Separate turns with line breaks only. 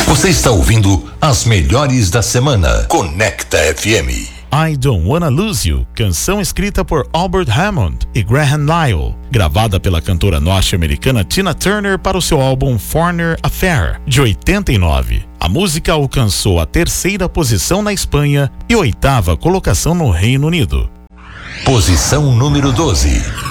Você está ouvindo as melhores da semana. Conecta FM.
I Don't Wanna Lose You, canção escrita por Albert Hammond e Graham Lyle, gravada pela cantora norte-americana Tina Turner para o seu álbum Foreigner Affair, de 89. A música alcançou a 3ª posição na Espanha e 8ª colocação no Reino Unido.
Posição número 12.